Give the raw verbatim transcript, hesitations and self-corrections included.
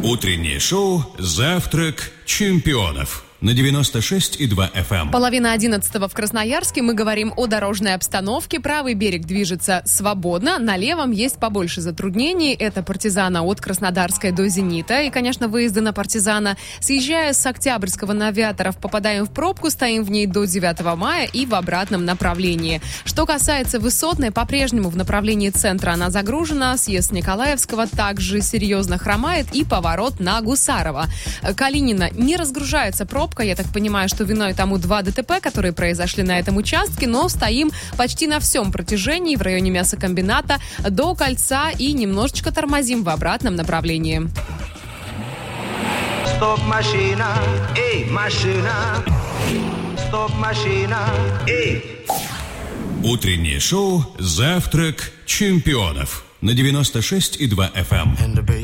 Утреннее шоу «Завтрак чемпионов» на девяносто шесть и два эф эм. Половина одиннадцатого в Красноярске. Мы говорим о дорожной обстановке. Правый берег движется свободно. На левом есть побольше затруднений. Это Партизана от Краснодарской до Зенита. И, конечно, выезды на Партизана. Съезжая с Октябрьского на Авиаторов, попадаем в пробку, стоим в ней до девятого мая и в обратном направлении. Что касается Высотной, по-прежнему в направлении центра она загружена. Съезд с Николаевского также серьезно хромает и поворот на Гусарова. Калинина не разгружается пробка. Я так понимаю, что виной тому два ДТП, которые произошли на этом участке, но стоим почти на всем протяжении в районе мясокомбината до Кольца и немножечко тормозим в обратном направлении. Стоп, машина, эй, машина, стоп, машина, эй. Утреннее шоу «Завтрак чемпионов» на девяносто шесть и два эф эм.